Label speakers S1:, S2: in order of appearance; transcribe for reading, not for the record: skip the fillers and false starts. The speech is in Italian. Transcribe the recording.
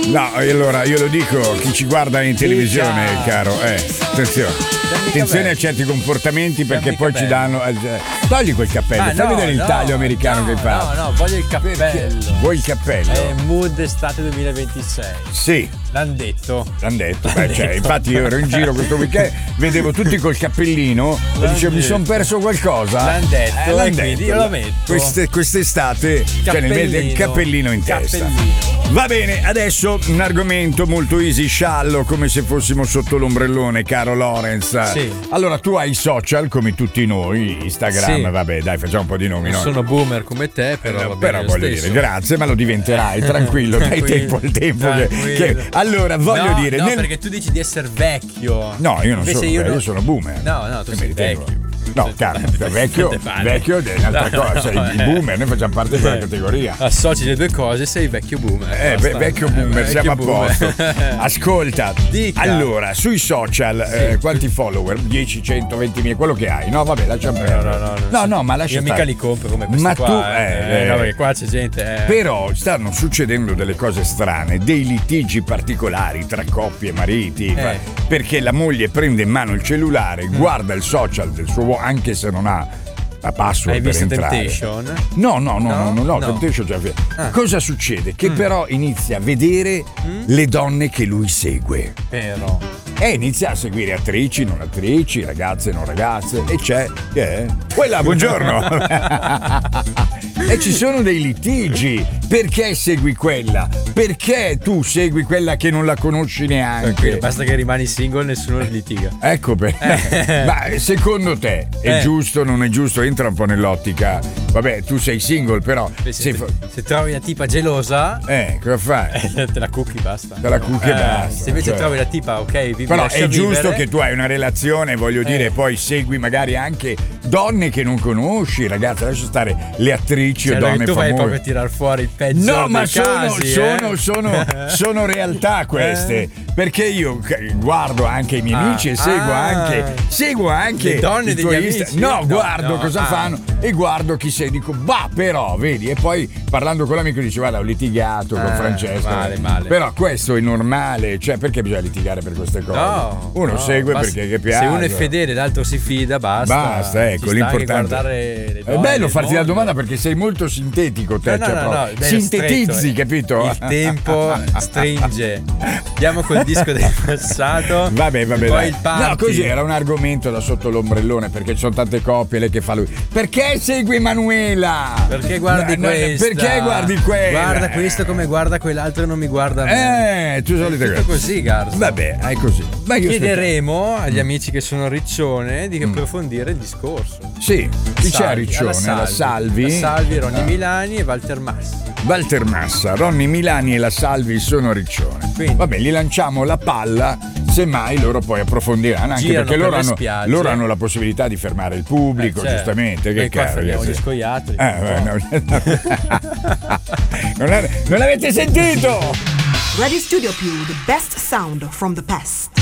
S1: No, allora io lo dico, chi ci guarda in televisione, caro, attenzione a certi comportamenti perché poi ci danno. Togli quel cappello, fai vedere il taglio americano che fa.
S2: No, voglio il cappello.
S1: Perché? Vuoi il cappello?
S2: È Mood estate 2026.
S1: Sì.
S2: L'han detto.
S1: Infatti io ero in giro questo weekend, vedevo tutti col cappellino e dicevo mi sono perso qualcosa.
S2: L'han detto, quindi io lo metto.
S1: Quest'estate c'è il cappellino in testa. Va bene, adesso un argomento molto easy, sciallo, come se fossimo sotto l'ombrellone, caro Lorenz.
S2: Sì.
S1: Allora tu hai i social come tutti noi, Instagram,
S2: sì.
S1: Vabbè dai, facciamo un po' di nomi.
S2: Non sono boomer come te, però
S1: voglio dire, grazie, ma lo diventerai, tranquillo, dai tempo al tempo che allora voglio dire
S2: no, perché tu dici di essere vecchio.
S1: No, io non sono io sono boomer.
S2: No, tu sei vecchio.
S1: No, caro, vecchio è un'altra cosa, sei il boomer, noi facciamo parte di quella categoria.
S2: Associ le due cose, sei vecchio boomer.
S1: Vecchio boomer, siamo a posto. Ascolta,
S2: dica.
S1: Allora, sui social, quanti follower? 10, 100, 20.000, quello che hai, no? Vabbè, lascia perdere. No, ma lascia
S2: io mica li compro come questi
S1: ma
S2: qua.
S1: tu,
S2: no, perché qua c'è gente.
S1: Però stanno succedendo delle cose strane, dei litigi particolari tra coppie e mariti, perché la moglie prende in mano il cellulare, guarda il social del suo uomo, anche se non ha la password.
S2: Hai visto
S1: per entrare.
S2: Temptation?
S1: No, Temptation già. Cosa succede? Che però inizia a vedere le donne che lui segue.
S2: Però
S1: Inizia a seguire attrici, non attrici, ragazze, non ragazze, e c'è quella, buongiorno. E ci sono dei litigi. Perché segui quella? Perché tu segui quella che non la conosci neanche?
S2: Okay, basta che rimani single, nessuno litiga.
S1: Ecco perché. Ma secondo te è giusto, non è giusto? Entra un po' nell'ottica. Vabbè, tu sei single, però.
S2: Se trovi una tipa gelosa,
S1: cosa fai?
S2: Te la cucchi, basta.
S1: Te la cucchi e basta.
S2: Se invece trovi la tipa, ok,
S1: però è giusto che tu hai una relazione, voglio dire, poi segui magari anche donne che non conosci, ragazzi, lascia stare le attrici o donne famose.
S2: Tu vai proprio a tirar fuori il peggio.
S1: No, ma
S2: casi,
S1: sono realtà queste, perché io guardo anche i miei amici e seguo anche
S2: le donne degli amici.
S1: Guardo cosa fanno e guardo chi sei, dico però vedi, e poi parlando con l'amico dice guarda ho litigato con Francesco,
S2: male.
S1: Però questo è normale, cioè perché bisogna litigare per queste cose? Uno segue perché che piace.
S2: Se uno è fedele, l'altro si fida, basta,
S1: ecco, l'importante
S2: è
S1: bello farti la domanda perché sei molto sintetico te, sintetizzi,
S2: stretto,
S1: capito?
S2: Il tempo stringe. Andiamo col disco del passato.
S1: Vabbè
S2: poi
S1: dai.
S2: Il party.
S1: No, così era un argomento da sotto l'ombrellone, perché ci sono tante coppie, lei che fa lui. Perché segui Emanuela?
S2: Perché guardi questa?
S1: Perché guardi quella?
S2: Guarda questo come guarda quell'altro e non mi guarda a me.
S1: Tu solite
S2: tutto così, Garza.
S1: Vabbè, è così.
S2: Chiederemo agli amici che sono Riccione di approfondire il discorso.
S1: Sì, chi c'è a Riccione? La Salvi,
S2: Ronny Milani e Walter Massa.
S1: Ronny Milani e la Salvi sono a Riccione.
S2: Quindi,
S1: vabbè, gli lanciamo la palla, semmai loro poi approfondiranno, anche perché loro hanno la possibilità di fermare il pubblico, giustamente. Che caro,
S2: gli scoiattoli.
S1: Non l'avete sentito?
S3: Radio Studio Più, the best sound from the past.